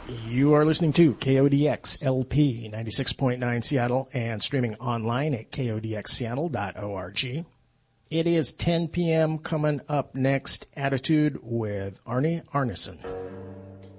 You are listening to KODX LP 96.9 Seattle and streaming online at kodxseattle.org. It is 10 p.m. Coming up next, Attitude with Arnie Arneson.